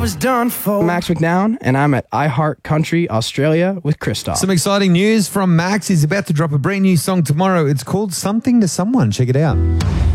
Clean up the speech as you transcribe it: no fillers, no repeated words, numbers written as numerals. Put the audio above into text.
was done for. Max McNown, and I'm at iHeart Country, Australia with Christoph. Some exciting news from Max. He's about to drop a brand new song tomorrow. It's called Something to Someone. Check it out.